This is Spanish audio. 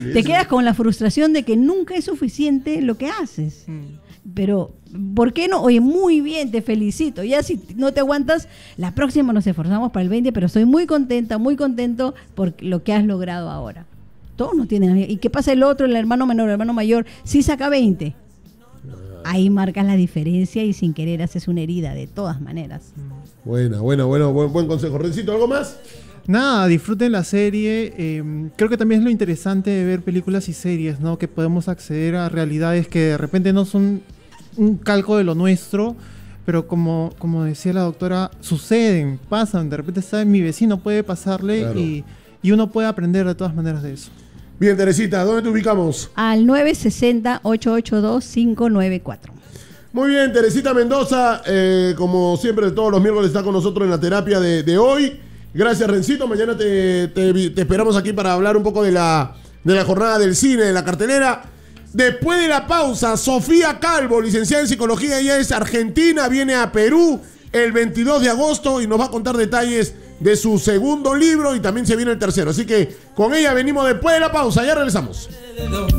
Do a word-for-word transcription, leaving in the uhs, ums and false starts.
Te quedas con la frustración de que nunca es suficiente lo que haces. Pero, ¿por qué no? Oye, muy bien, te felicito. Ya si no te aguantas, la próxima nos esforzamos para el veinte, pero estoy muy contenta, muy contento por lo que has logrado ahora. Todos no tienen. ¿Y qué pasa el otro, el hermano menor, el hermano mayor? Sí saca veinte. Ahí marcas la diferencia y sin querer haces una herida, de todas maneras. Buena, buena, bueno, buen, buen consejo. Rencito, ¿algo más? Nada, disfruten la serie. Eh, creo que también es lo interesante de ver películas y series, ¿no? Que podemos acceder a realidades que de repente no son un calco de lo nuestro, pero como, como decía la doctora, suceden, pasan. De repente sabe, mi vecino puede pasarle, claro. y, y uno puede aprender de todas maneras de eso. Bien, Teresita, ¿dónde te ubicamos? Al nueve seis cero, ocho ocho dos, cinco nueve cuatro. Muy bien, Teresita Mendoza, eh, como siempre todos los miércoles está con nosotros en la terapia de, de hoy. Gracias, Rencito. Mañana te, te, te esperamos aquí para hablar un poco de la, de la jornada del cine, de la cartelera. Después de la pausa, Sofía Calvo, licenciada en psicología, ella es argentina, viene a Perú el veintidós de agosto y nos va a contar detalles de su segundo libro y también se viene el tercero. Así que con ella venimos después de la pausa, ya regresamos.